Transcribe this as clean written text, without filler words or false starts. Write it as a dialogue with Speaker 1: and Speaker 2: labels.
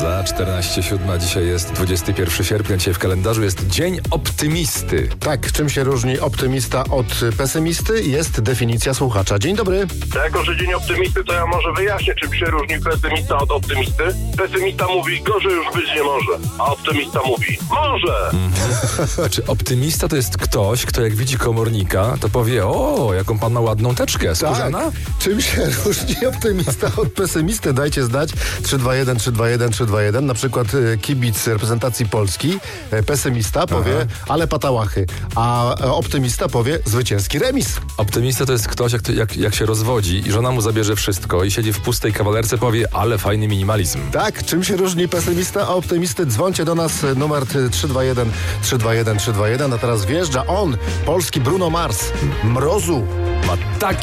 Speaker 1: Za 14:07, dzisiaj jest 21 sierpnia, dzisiaj w kalendarzu jest Dzień Optymisty.
Speaker 2: Tak, czym się różni optymista od pesymisty? Jest definicja słuchacza. Dzień dobry.
Speaker 3: Jako, że dzień optymisty, to ja może wyjaśnię, czym się różni pesymista od optymisty. Pesymista mówi, gorzej już być nie może, a optymista mówi, może!
Speaker 1: Czy optymista to jest ktoś, kto jak widzi komornika, to powie, o, jaką pan ma ładną teczkę, skórzana?
Speaker 2: Tak. Czym się różni optymista od pesymisty? Dajcie znać. 321 321 321. Na przykład kibic reprezentacji Polski, pesymista powie, ale patałachy, a optymista powie, zwycięski remis.
Speaker 1: Optymista to jest ktoś, jak się rozwodzi i żona mu zabierze wszystko i siedzi w pustej kawalerce, powie, ale fajny minimalizm.
Speaker 2: Tak, czym się różni pesymista a optymisty? Dzwońcie do nas, numer 321 321 321. A teraz wjeżdża on, polski Bruno Mars. Mrozu.
Speaker 1: Ma taki